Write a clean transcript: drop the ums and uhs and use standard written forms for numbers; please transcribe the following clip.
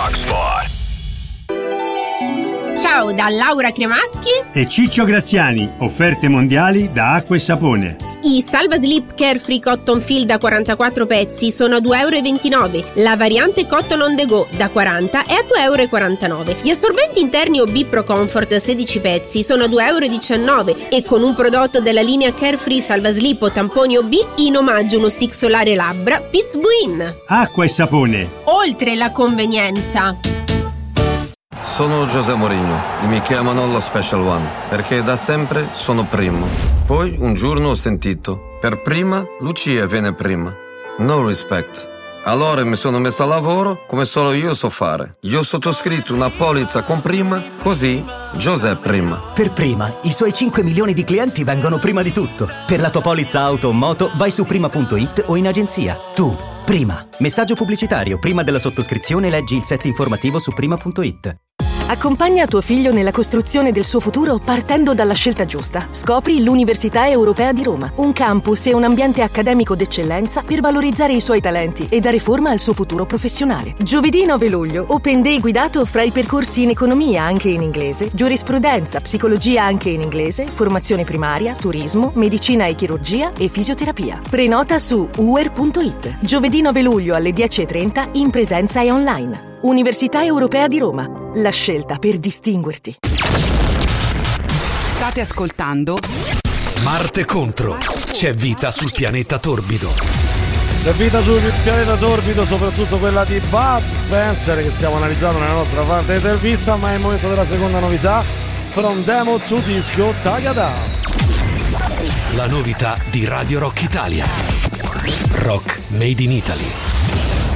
Rock Spot. Ciao da Laura Cremaschi e Ciccio Graziani. Offerte mondiali da Acqua e Sapone. I Salva Slip Carefree Cotton Feel da 44 pezzi sono a €2,29. La variante Cotton on the Go da 40 è a €2,49. Gli assorbenti interni OB Pro Comfort 16 pezzi sono a €2,19 e con un prodotto della linea Carefree Salva Slip o tamponi OB in omaggio uno stick solare labbra Piz Buin. Acqua e Sapone. Oltre la convenienza. Sono José Mourinho e mi chiamano lo Special One perché da sempre sono primo. Poi un giorno ho sentito, per prima Lucia viene prima. No respect. Allora mi sono messo a lavoro come solo io so fare. Io ho sottoscritto una polizza con prima, così José prima. Per prima, i suoi 5 milioni di clienti vengono prima di tutto. Per la tua polizza auto o moto vai su prima.it o in agenzia. Tu, prima. Messaggio pubblicitario. Prima della sottoscrizione leggi il set informativo su prima.it. Accompagna tuo figlio nella costruzione del suo futuro partendo dalla scelta giusta. Scopri l'Università Europea di Roma, un campus e un ambiente accademico d'eccellenza per valorizzare i suoi talenti e dare forma al suo futuro professionale. Giovedì 9 luglio, Open Day guidato fra i percorsi in economia anche in inglese, giurisprudenza, psicologia anche in inglese, formazione primaria, turismo, medicina e chirurgia e fisioterapia. Prenota su uer.it. Giovedì 9 luglio alle 10:30 in presenza e online. Università Europea di Roma, la scelta per distinguerti. State ascoltando Marte contro. C'è vita sul pianeta torbido. C'è vita sul pianeta torbido, soprattutto quella di Bud Spencer che stiamo analizzando nella nostra parte intervista, ma è il momento della seconda novità. From Demo to Disco Tagada. La novità di Radio Rock Italia. Rock Made in Italy.